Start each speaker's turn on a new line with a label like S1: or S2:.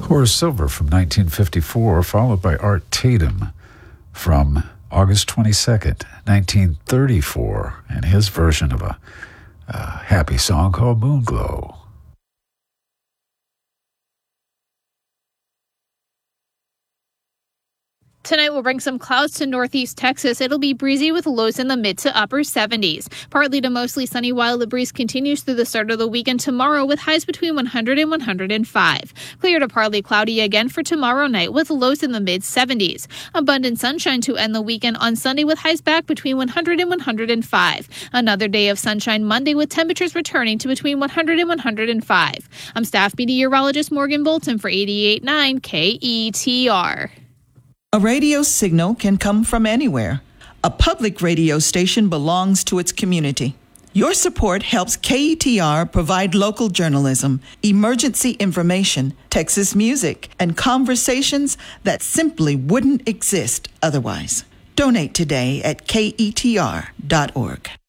S1: Horace Silver from 1954, followed by Art Tatum from August 22nd, 1934, and his version of a happy song called Moonglow.
S2: Tonight will bring some clouds to northeast Texas. It'll be breezy with lows in the mid to upper 70s. Partly to mostly sunny while the breeze continues through the start of the weekend tomorrow with highs between 100 and 105. Clear to partly cloudy again for tomorrow night with lows in the mid 70s. Abundant sunshine to end the weekend on Sunday with highs back between 100 and 105. Another day of sunshine Monday with temperatures returning to between 100 and 105. I'm staff meteorologist Morgan Bolton for 88.9 KETR.
S3: A radio signal can come from anywhere. A public radio station belongs to its community. Your support helps KETR provide local journalism, emergency information, Texas music, and conversations that simply wouldn't exist otherwise. Donate today at KETR.org.